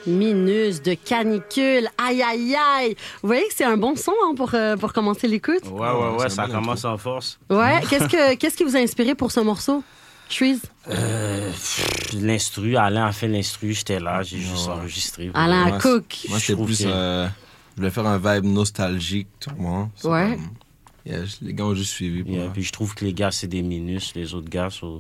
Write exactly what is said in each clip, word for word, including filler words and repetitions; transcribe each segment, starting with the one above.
Minus de Canicule. Aïe, aïe, aïe. Vous voyez que c'est un bon son hein, pour, euh, pour commencer l'écoute? Ouais, ouais, ouais, ça commence en force. Ouais. Qu'est-ce, que, qu'est-ce qui vous a inspiré pour ce morceau? Shreeze? Euh, l'instru, Alain a fait l'instru, j'étais là, j'ai juste ouais. enregistré. Alain Moi, Cook. Moi, c'était plus... que... Euh, je voulais faire un vibe nostalgique, tout le monde. Ouais. Comme, yeah, les gars ont juste suivi. Pour Yeah, puis je trouve que les gars, c'est des minus, les autres gars, sont...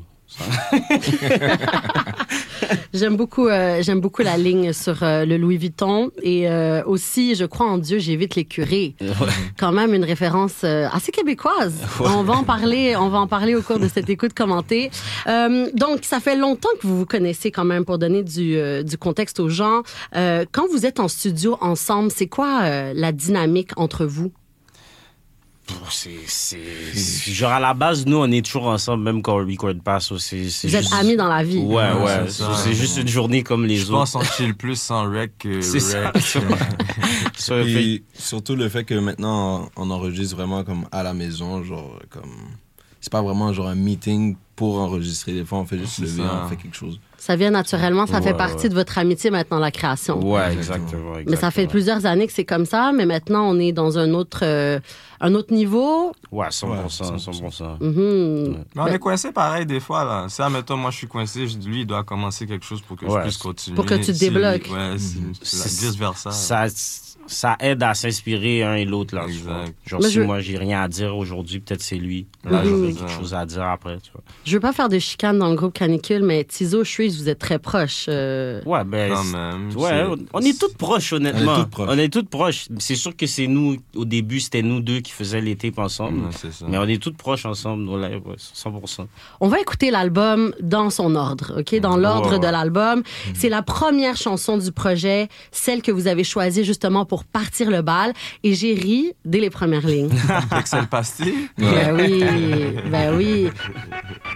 J'aime beaucoup, euh, j'aime beaucoup la ligne sur euh, le Louis Vuitton et euh, aussi, je crois en Dieu, j'évite les curés. Ouais. Quand même une référence euh, assez québécoise. Ouais. On va en parler, on va en parler au cours de cette écoute commentée. Euh, donc, ça fait longtemps que vous vous connaissez quand même pour donner du, euh, du contexte aux gens. Euh, quand vous êtes en studio ensemble, c'est quoi euh, la dynamique entre vous? C'est, c'est, c'est... Genre, à la base, nous, on est toujours ensemble, même quand on record pas. So c'est, c'est Vous juste... êtes amis dans la vie. Ouais, ouais. ouais c'est, ça, c'est juste une journée comme les je autres. Je pense qu'on chill plus sans rec que c'est rec. ça. ça Puis, surtout le fait que maintenant, on enregistre vraiment comme à la maison, genre, comme... C'est pas vraiment genre un meeting pour enregistrer. Des fois, on fait juste C'est lever, ça. on fait quelque chose. Ça vient naturellement, ça Ouais, fait partie ouais. de votre amitié maintenant, la création. Ouais, exactement. exactement. Mais ça fait plusieurs années que c'est comme ça, mais maintenant, on est dans un autre, euh, un autre niveau. Ouais, cent pour cent, Ouais, cent pour cent. Mm-hmm. Mais on est coincé pareil des fois. Là. Si, admettons, moi je suis coincé, je dis, lui, il doit commencer quelque chose pour que Ouais. je puisse continuer. Pour que tu te Si- débloques. Ouais, Mhm. c'est vice-versa. Ça, ça aide à s'inspirer un et l'autre. Là, tu vois. Exact. Genre, Mais si je- moi, j'ai rien à dire aujourd'hui, peut-être c'est lui. Là, Mhm. j'aurai quelque chose à dire après. Tu vois. Je veux pas faire de chicane dans le groupe Canicule, mais Tizo, Shreeze, vous êtes très proches. euh. Ouais, ben... Quand c'est- même. Ouais, c'est- on- on est toutes proches, honnêtement. On est toutes proches. On est toutes proches. C'est sûr que c'est nous, au début, c'était nous deux qui faisaient les tapes ensemble. Ouais, c'est ça. Mais on est toutes proches ensemble, dans la- ouais, cent pour cent. On va écouter l'album dans son ordre, OK? Dans l'ordre Ouais, ouais. de l'album. C'est la première chanson du projet, celle que vous avez choisie justement pour partir le bal. Et j'ai ri dès les premières lignes. Excel Pastil. Ben oui, ben oui.